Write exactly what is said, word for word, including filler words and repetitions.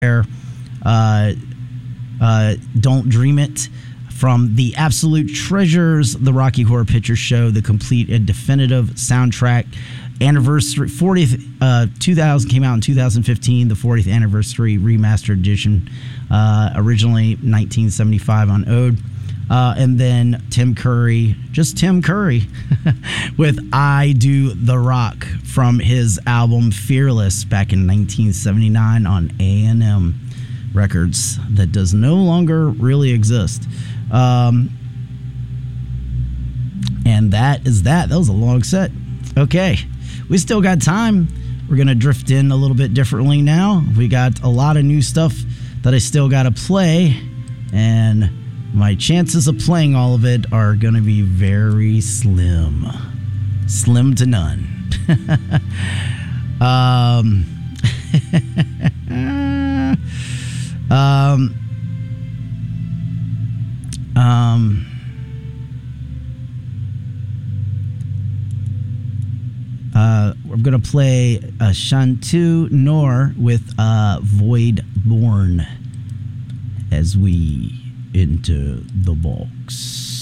Uh, uh, Don't Dream It. From the Absolute Treasures, the Rocky Horror Picture Show, the complete and definitive soundtrack. Anniversary, fortieth, uh, two thousand came out in two thousand fifteen, the fortieth anniversary remastered edition, uh, originally nineteen seventy-five on Ode. Uh, and then Tim Curry, just Tim Curry, with I Do the Rock from his album Fearless back in nineteen seventy-nine on A and M Records that does no longer really exist. Um, and that is that. That was a long set. Okay. We still got time. We're going to drift in a little bit differently now. We got a lot of new stuff that I still got to play. And my chances of playing all of it are going to be very slim. Slim to none. um, um, um, uh, I'm going to play uh, Shantu Noor with uh, Void Born as we enter the box.